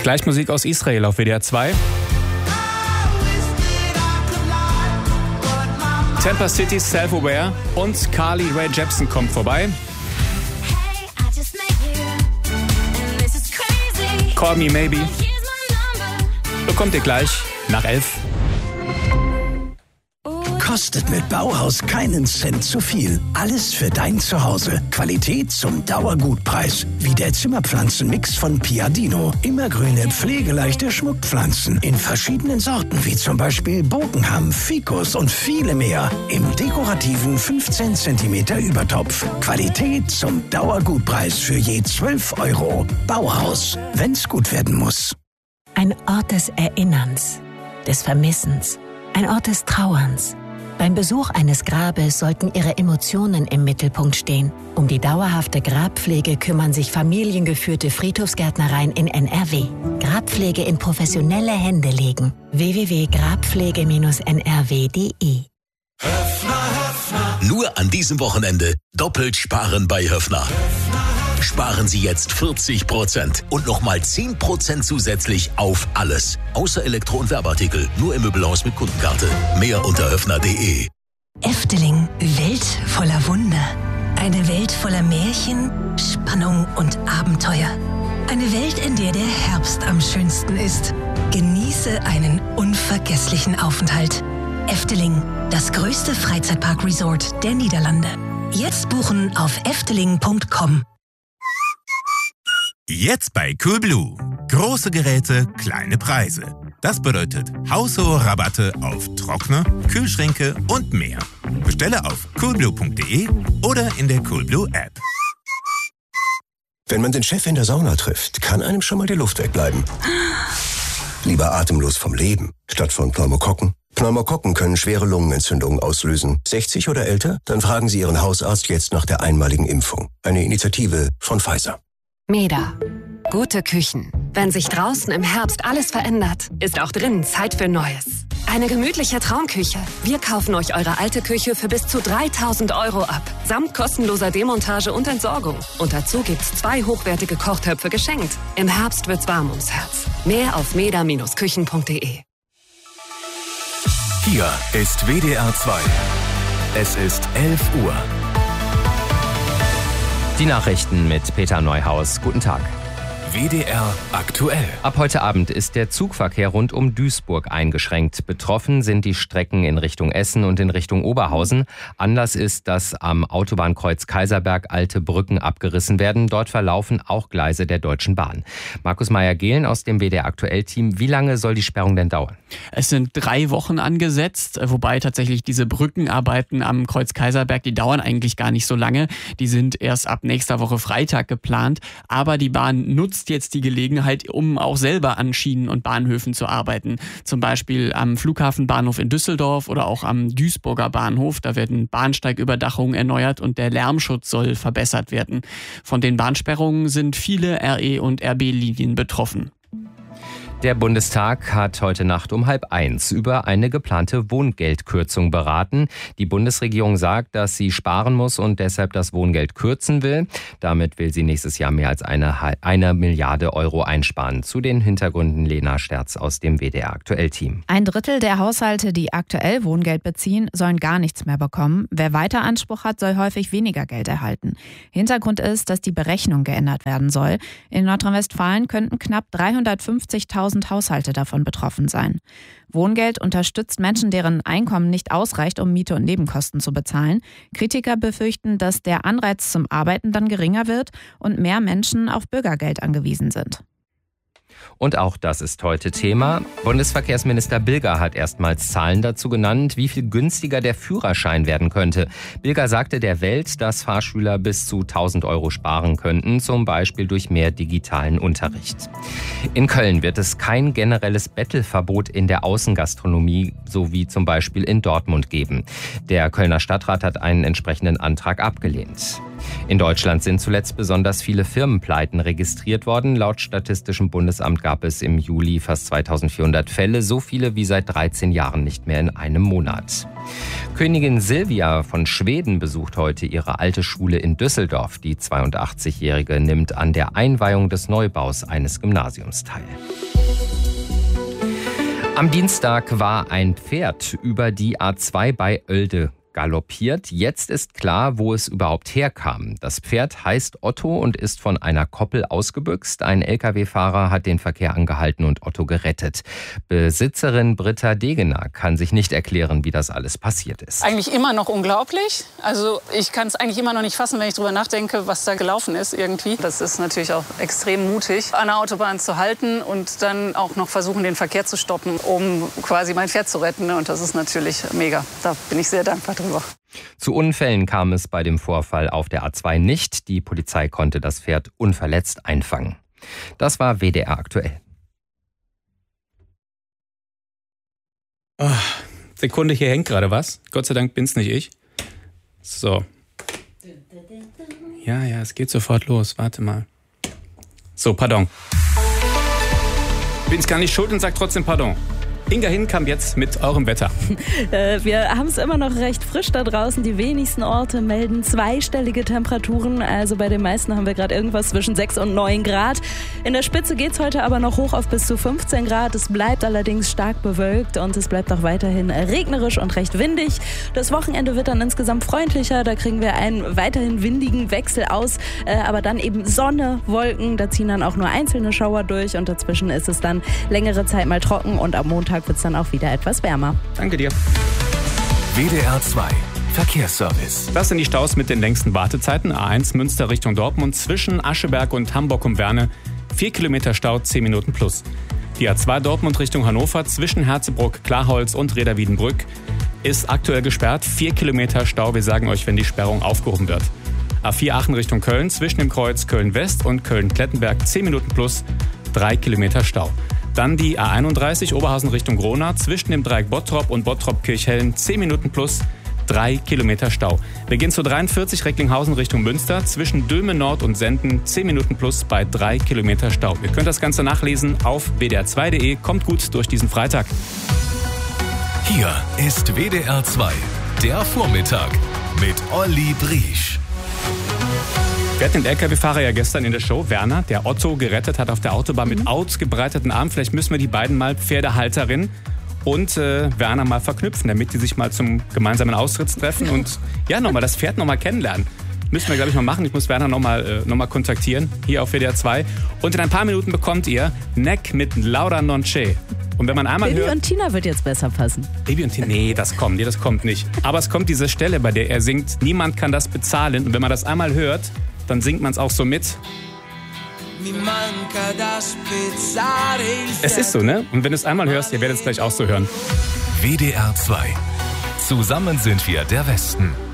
Gleich Musik aus Israel auf WDR 2. Tampa City, Self-Aware und Carly Rae Jepsen kommt vorbei. Call Me Maybe bekommt ihr gleich nach 11. Kostet mit Bauhaus keinen Cent zu viel. Alles für dein Zuhause. Qualität zum Dauergutpreis. Wie der Zimmerpflanzenmix von Piadino. Immergrüne, pflegeleichte Schmuckpflanzen. In verschiedenen Sorten, wie zum Beispiel Bogenham, Ficus und viele mehr. Im dekorativen 15 cm Übertopf. Qualität zum Dauergutpreis für je 12 €. Bauhaus. Wenn's gut werden muss. Ein Ort des Erinnerns, des Vermissens. Ein Ort des Trauerns. Beim Besuch eines Grabes sollten Ihre Emotionen im Mittelpunkt stehen. Um die dauerhafte Grabpflege kümmern sich familiengeführte Friedhofsgärtnereien in NRW. Grabpflege in professionelle Hände legen. www.grabpflege-nrw.de. Nur an diesem Wochenende doppelt sparen bei Höffner. Sparen Sie jetzt 40% und nochmal 10% zusätzlich auf alles. Außer Elektro- und Werbeartikel. Nur im Möbelhaus mit Kundenkarte. Mehr unter höffner.de. Efteling, Welt voller Wunder. Eine Welt voller Märchen, Spannung und Abenteuer. Eine Welt, in der der Herbst am schönsten ist. Genieße einen unvergesslichen Aufenthalt. Efteling, das größte Freizeitpark-Resort der Niederlande. Jetzt buchen auf efteling.com. Jetzt bei Coolblue. Große Geräte, kleine Preise. Das bedeutet haushohe Rabatte auf Trockner, Kühlschränke und mehr. Bestelle auf coolblue.de oder in der Coolblue App. Wenn man den Chef in der Sauna trifft, kann einem schon mal die Luft wegbleiben. Lieber atemlos vom Leben, statt von Pneumokokken. Pneumokokken können schwere Lungenentzündungen auslösen. 60 oder älter? Dann fragen Sie Ihren Hausarzt jetzt nach der einmaligen Impfung. Eine Initiative von Pfizer. MEDA. Gute Küchen. Wenn sich draußen im Herbst alles verändert, ist auch drinnen Zeit für Neues. Eine gemütliche Traumküche. Wir kaufen euch eure alte Küche für bis zu 3.000 € ab. Samt kostenloser Demontage und Entsorgung. Und dazu gibt's 2 hochwertige Kochtöpfe geschenkt. Im Herbst wird's warm ums Herz. Mehr auf meda-küchen.de. Hier ist WDR 2. Es ist 11 Uhr. Die Nachrichten mit Peter Neuhaus. Guten Tag. WDR aktuell. Ab heute Abend ist der Zugverkehr rund um Duisburg eingeschränkt. Betroffen sind die Strecken in Richtung Essen und in Richtung Oberhausen. Anlass ist, dass am Autobahnkreuz Kaiserberg alte Brücken abgerissen werden. Dort verlaufen auch Gleise der Deutschen Bahn. Markus Meyer-Gehlen aus dem WDR Aktuell-Team. Wie lange soll die Sperrung denn dauern? Es sind 3 Wochen angesetzt, wobei tatsächlich diese Brückenarbeiten am Kreuz Kaiserberg, die dauern eigentlich gar nicht so lange. Die sind erst ab nächster Woche Freitag geplant. Aber die Bahn nutzt jetzt die Gelegenheit, um auch selber an Schienen und Bahnhöfen zu arbeiten. Zum Beispiel am Flughafenbahnhof in Düsseldorf oder auch am Duisburger Bahnhof. Da werden Bahnsteigüberdachungen erneuert und der Lärmschutz soll verbessert werden. Von den Bahnsperrungen sind viele RE- und RB-Linien betroffen. Der Bundestag hat heute Nacht um 12:30 über eine geplante Wohngeldkürzung beraten. Die Bundesregierung sagt, dass sie sparen muss und deshalb das Wohngeld kürzen will. Damit will sie nächstes Jahr mehr als eine Milliarde € einsparen. Zu den Hintergründen Lena Sterz aus dem WDR Aktuell-Team. 1/3 der Haushalte, die aktuell Wohngeld beziehen, sollen gar nichts mehr bekommen. Wer weiter Anspruch hat, soll häufig weniger Geld erhalten. Hintergrund ist, dass die Berechnung geändert werden soll. In Nordrhein-Westfalen könnten knapp 350.000 Haushalte davon betroffen sein. Wohngeld unterstützt Menschen, deren Einkommen nicht ausreicht, um Miete und Nebenkosten zu bezahlen. Kritiker befürchten, dass der Anreiz zum Arbeiten dann geringer wird und mehr Menschen auf Bürgergeld angewiesen sind. Und auch das ist heute Thema. Bundesverkehrsminister Bilger hat erstmals Zahlen dazu genannt, wie viel günstiger der Führerschein werden könnte. Bilger sagte der Welt, dass Fahrschüler bis zu 1.000 € sparen könnten, zum Beispiel durch mehr digitalen Unterricht. In Köln wird es kein generelles Bettelverbot in der Außengastronomie, so wie zum Beispiel in Dortmund, geben. Der Kölner Stadtrat hat einen entsprechenden Antrag abgelehnt. In Deutschland sind zuletzt besonders viele Firmenpleiten registriert worden. Laut Statistischem Bundesamt Bundesamt gab es im Juli fast 2400 Fälle, so viele wie seit 13 Jahren nicht mehr in einem Monat. Königin Silvia von Schweden besucht heute ihre alte Schule in Düsseldorf. Die 82-Jährige nimmt an der Einweihung des Neubaus eines Gymnasiums teil. Am Dienstag war ein Pferd über die A2 bei Oelde galoppiert. Jetzt ist klar, wo es überhaupt herkam. Das Pferd heißt Otto und ist von einer Koppel ausgebüxt. Ein Lkw-Fahrer hat den Verkehr angehalten und Otto gerettet. Besitzerin Britta Degener kann sich nicht erklären, wie das alles passiert ist. Eigentlich immer noch unglaublich. Also ich kann es eigentlich immer noch nicht fassen, wenn ich drüber nachdenke, was da gelaufen ist irgendwie. Das ist natürlich auch extrem mutig, an der Autobahn zu halten und dann auch noch versuchen, den Verkehr zu stoppen, um quasi mein Pferd zu retten. Und das ist natürlich mega. Da bin ich sehr dankbar drüber. Zu Unfällen kam es bei dem Vorfall auf der A2 nicht. Die Polizei konnte das Pferd unverletzt einfangen. Das war WDR aktuell. Oh, Sekunde, hier hängt gerade was. Gott sei Dank bin's nicht ich. So. Ja, es geht sofort los. Warte mal. So, pardon. Bin's gar nicht schuld und sag trotzdem pardon. Inga Hinkamp jetzt mit eurem Wetter. Wir haben es immer noch recht frisch da draußen. Die wenigsten Orte melden zweistellige Temperaturen. Also bei den meisten haben wir gerade irgendwas zwischen 6 und 9 Grad. In der Spitze geht es heute aber noch hoch auf bis zu 15 Grad. Es bleibt allerdings stark bewölkt und es bleibt auch weiterhin regnerisch und recht windig. Das Wochenende wird dann insgesamt freundlicher. Da kriegen wir einen weiterhin windigen Wechsel aus. Aber dann eben Sonne, Wolken. Da ziehen dann auch nur einzelne Schauer durch. Und dazwischen ist es dann längere Zeit mal trocken. Und am Montag wird es dann auch wieder etwas wärmer. Danke dir. WDR 2 Verkehrsservice. Das sind die Staus mit den längsten Wartezeiten. A1 Münster Richtung Dortmund zwischen Ascheberg und Hamburg um Werne. 4 Kilometer Stau, 10 Minuten plus. Die A2 Dortmund Richtung Hannover zwischen Herzebruck, Klarholz und Reda-Wiedenbrück ist aktuell gesperrt. 4 Kilometer Stau. Wir sagen euch, wenn die Sperrung aufgehoben wird. A4 Aachen Richtung Köln zwischen dem Kreuz Köln-West und Köln-Klettenberg 10 Minuten plus, 3 Kilometer Stau. Dann die A31 Oberhausen Richtung Gronau zwischen dem Dreieck Bottrop und Bottrop-Kirchhellen 10 Minuten plus, 3 Kilometer Stau. Wir gehen zu 43 Recklinghausen Richtung Münster zwischen Dülmen Nord und Senden 10 Minuten plus bei 3 Kilometer Stau. Ihr könnt das Ganze nachlesen auf wdr2.de. Kommt gut durch diesen Freitag. Hier ist WDR 2, der Vormittag mit Olli Briesch. Wir hatten den Lkw-Fahrer ja gestern in der Show, Werner, der Otto gerettet hat auf der Autobahn mit ausgebreiteten Armen. Vielleicht müssen wir die beiden mal, Pferdehalterin und Werner, mal verknüpfen, damit die sich mal zum gemeinsamen Austrittstreffen und ja, nochmal das Pferd nochmal kennenlernen. Müssen wir, glaube ich, mal machen. Ich muss Werner nochmal kontaktieren, hier auf WDR 2. Und in ein paar Minuten bekommt ihr Neck mit Laura Nonche. Und wenn man einmal Baby hört... und Tina wird jetzt besser passen. Baby und Tina, nee, das kommt nicht. Aber es kommt diese Stelle, bei der er singt, niemand kann das bezahlen. Und wenn man das einmal hört, dann singt man es auch so mit. Es ist so, ne? Und wenn du es einmal hörst, ihr werdet es gleich auch so hören. WDR 2. Zusammen sind wir der Westen.